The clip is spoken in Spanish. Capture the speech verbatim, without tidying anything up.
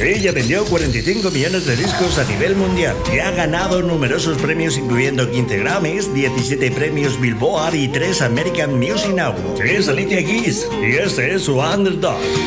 Ella vendió cuarenta y cinco millones de discos a nivel mundial y ha ganado numerosos premios, incluyendo quince Grammys, diecisiete premios Billboard y tres American Music Awards. Es Alicia Keys y este es su Underdog.